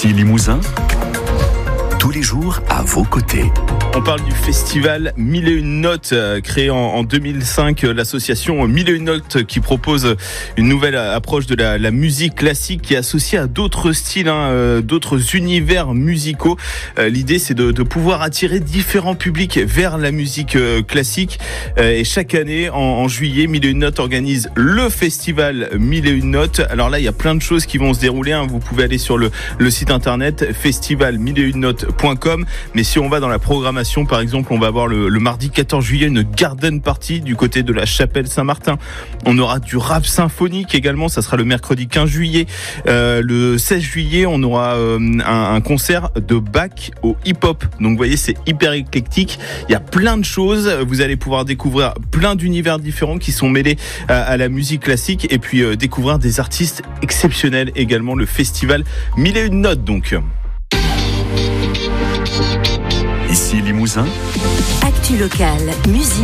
Ici Limousin, tous les jours à vos côtés. On parle du festival 1001 Notes, créé en 2005, l'association 1001 Notes qui propose une nouvelle approche de la musique classique qui est associée à d'autres styles, d'autres univers musicaux. L'idée, c'est de pouvoir attirer différents publics vers la musique classique. Et chaque année, en juillet, 1001 Notes organise le festival 1001 Notes. Alors là, il y a plein de choses qui vont se dérouler. Vous pouvez aller sur le site internet festival1001notes.com. Mais si on va dans la programmation, par exemple, on va avoir le mardi 14 juillet une garden party du côté de la chapelle Saint-Martin. On aura du rap symphonique également, ça sera le mercredi 15 juillet. Le 16 juillet, on aura un concert de Bach au hip-hop. Donc vous voyez, c'est hyper éclectique. Il y a plein de choses. Vous allez pouvoir découvrir plein d'univers différents qui sont mêlés à la musique classique et puis découvrir des artistes exceptionnels également. Le festival 1001 Notes donc. Ici Limousin, Actu locale, musique.